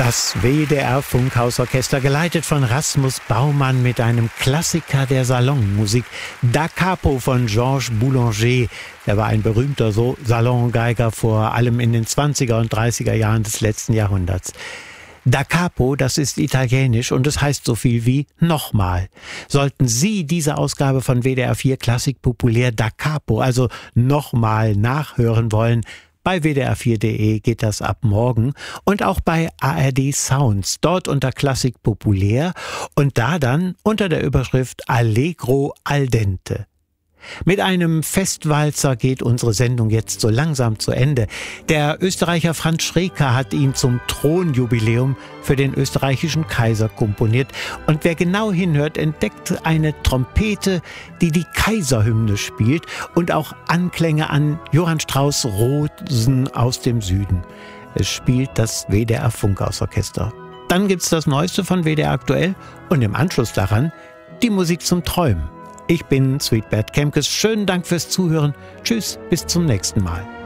Das WDR-Funkhausorchester, geleitet von Rasmus Baumann mit einem Klassiker der Salonmusik, Da Capo von Georges Boulanger. Er war ein berühmter Salongeiger, vor allem in den 20er und 30er Jahren des letzten Jahrhunderts. Da Capo, das ist italienisch und es heißt so viel wie nochmal. Sollten Sie diese Ausgabe von WDR 4 Klassik populär Da Capo, also nochmal nachhören wollen, bei wdr4.de geht das ab morgen und auch bei ARD Sounds, dort unter Klassik populär und da dann unter der Überschrift Allegro al dente. Mit einem Festwalzer geht unsere Sendung jetzt so langsam zu Ende. Der Österreicher Franz Schreker hat ihn zum Thronjubiläum für den österreichischen Kaiser komponiert. Und wer genau hinhört, entdeckt eine Trompete, die die Kaiserhymne spielt und auch Anklänge an Johann Strauss' Rosen aus dem Süden. Es spielt das WDR Funkhausorchester. Dann gibt's das Neueste von WDR aktuell und im Anschluss daran die Musik zum Träumen. Ich bin Sweetbert Kemkes. Schönen Dank fürs Zuhören. Tschüss, bis zum nächsten Mal.